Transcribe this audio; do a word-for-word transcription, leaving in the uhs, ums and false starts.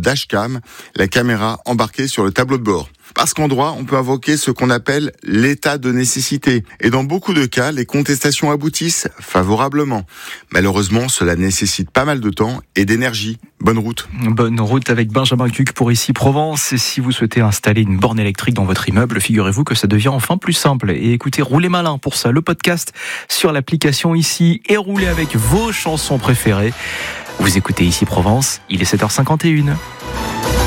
dashcam, la caméra embarquée sur le tableau de bord. Parce qu'en droit, on peut invoquer ce qu'on appelle l'état de nécessité. Et dans beaucoup de cas, les contestations aboutissent favorablement. Malheureusement, cela nécessite pas mal de temps et d'énergie. Bonne route. Bonne route avec Benjamin Cuc pour Ici Provence. Et si vous souhaitez installer une borne électrique dans votre immeuble, figurez-vous que ça devient enfin plus simple. Et écoutez, roulez malin pour ça. Le podcast sur l'application Ici et roulez avec vos chansons préférées. Vous écoutez Ici Provence, il est sept heures cinquante et une.